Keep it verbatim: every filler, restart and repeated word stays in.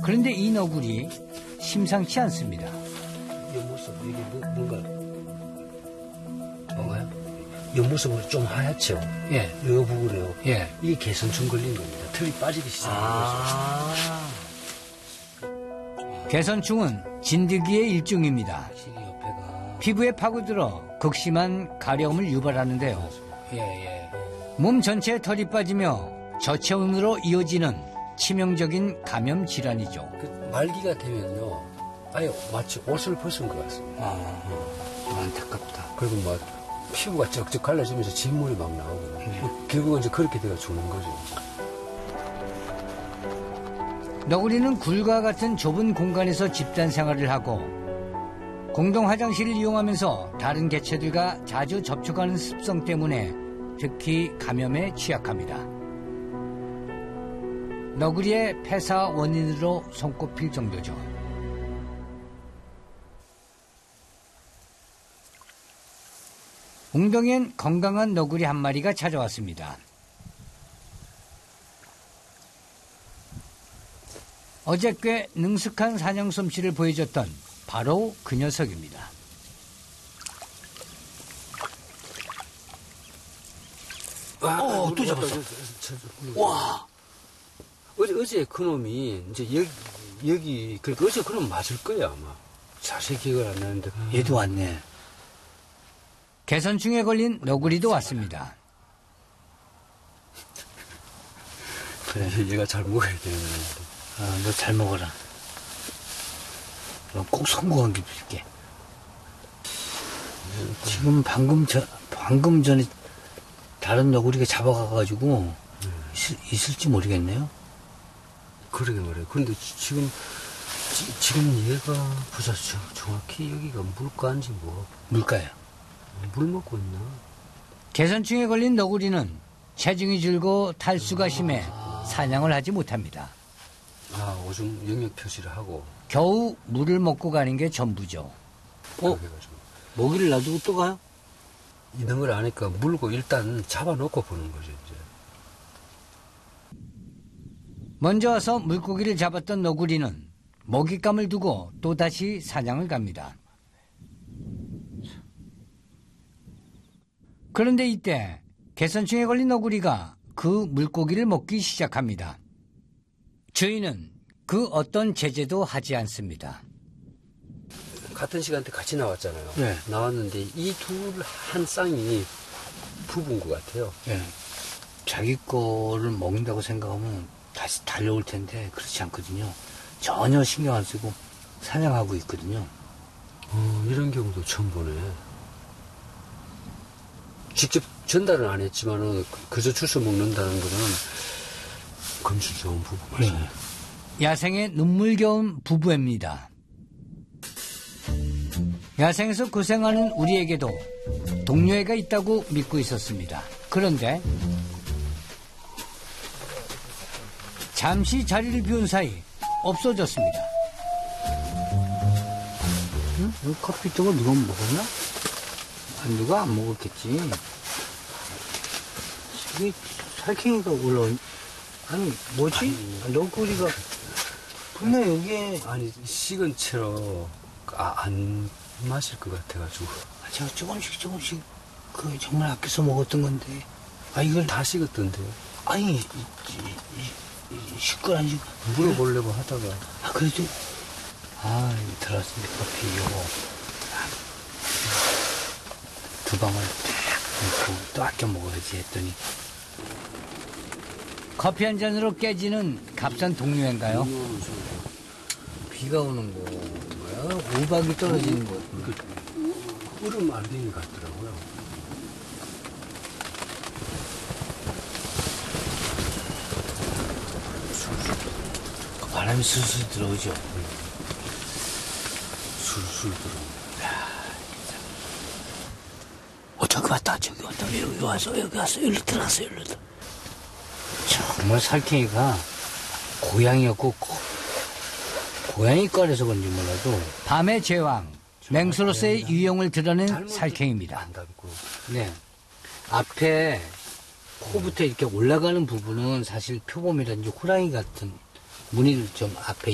그런데 이 너구리 심상치 않습니다. 옆모습 이게 뭐, 뭔가 뭔가요? 옆모습은 좀 하얗죠. 예, 이 부분에요. 예. 이게 개선충 걸린 겁니다. 털이 빠지기 시작한 아. 개선충은 진드기의 일종입니다. 거죠. 확실히 옆에가 피부에 파고들어 극심한 가려움을 유발하는데요. 예, 예. 몸 전체에 털이 빠지며 저체온으로 이어지는 치명적인 감염 질환이죠. 그 말기가 되면요, 아예 마치 옷을 벗은 것 같습니다. 아, 좀 안타깝다. 그리고 막 피부가 쩍쩍 갈라지면서 진물이 막 나오고 음. 결국은 이제 그렇게 돼가 죽는 거죠. 너구리는 굴과 같은 좁은 공간에서 집단 생활을 하고 공동 화장실을 이용하면서 다른 개체들과 자주 접촉하는 습성 때문에 특히 감염에 취약합니다. 너구리의 폐사 원인으로 손꼽힐 정도죠. 웅덩이엔 건강한 너구리 한 마리가 찾아왔습니다. 어제 꽤 능숙한 사냥 솜씨를 보여줬던 바로 그 녀석입니다. 와, 어, 또 잡았어. 와. 어제, 어제 그놈이, 이제 여기, 여기, 그러니까 어제 그놈 맞을 거야, 아마. 자세히 기억을 안 나는데. 얘도 왔네. 개선충에 걸린 너구리도 왔습니다. 그래, 얘가 잘 먹어야 되는데. 아, 너 잘 먹어라. 그럼 꼭 성공한 게 줄게. 지금 방금 전, 방금 전에 다른 너구리가 잡아가가지고 있을, 있을지 모르겠네요. 그러게 말이에요. 그런데 지금, 지, 지금 얘가, 보자, 정확히 여기가 물가인지 뭐. 물가요. 물 먹고 있나? 개선충에 걸린 너구리는 체중이 줄고 탈수가 심해 사냥을 하지 못합니다. 아, 오줌 영역 표시를 하고. 겨우 물을 먹고 가는 게 전부죠. 어? 그래가지고. 먹이를 놔두고 또 가요? 이런 걸 아니까 물고 일단 잡아놓고 보는 거죠, 이제. 먼저 와서 물고기를 잡았던 너구리는 먹잇감을 두고 또다시 사냥을 갑니다. 그런데 이때 개선충에 걸린 너구리가 그 물고기를 먹기 시작합니다. 주인은 그 어떤 제재도 하지 않습니다. 같은 시간대 같이 나왔잖아요. 네. 나왔는데 이 둘 한 쌍이 부부인 것 같아요. 예. 자기 거를 먹는다고 생각하면 다시 달려올 텐데 그렇지 않거든요. 전혀 신경 안 쓰고 사냥하고 있거든요. 어, 이런 경우도 처음 보네. 직접 전달은 안 했지만은 그저 주워 먹는다는 거는 금술 좋은 부부 같습니다. 네. 야생의 눈물겨운 부부입니다. 야생에서 고생하는 우리에게도 동료애가 있다고 믿고 있었습니다. 그런데 잠시 자리를 비운 사이 없어졌습니다. 응? 이 커피 저거 누가 먹었나? 아, 누가 안 먹었겠지. 이게 살쾡이가 올라온, 아니, 뭐지? 아니, 너구리가, 분명 여기에. 아니, 식은 채로 아, 안 마실 것 같아가지고. 아, 제가 조금씩 조금씩, 그, 정말 아껴서 먹었던 건데. 아, 이걸. 다 식었던데요. 아니, 이, 이, 이, 이 시끄러운 식. 물어보려고 하다가. 아, 그래도. 아, 들어왔습니다. 커피, 요거. 아, 두 방울 딱 넣고 또 아껴 먹어야지 했더니. 커피 한 잔으로 깨지는 값싼 동료인가요? 비가 오는 거, 뭐야? 우박이 떨어지는 거. 그, 얼음 알갱이 같더라고요. 그 바람이 술술 들어오죠. 술술 들어오고. 어, 저기 왔다, 저기 왔다. 여기 와서, 여기 와서, 여기로 들어갔어, 여기로 들어. 정말 살쾡이가 고양이였고, 고, 고양이과라서 그런지 몰라도 밤의 제왕, 맹수로서의 유형을 드러낸 살쾡이입니다. 안 닮고. 네. 앞에 코부터 이렇게 올라가는 부분은 사실 표범이라든지 호랑이 같은 무늬를 좀 앞에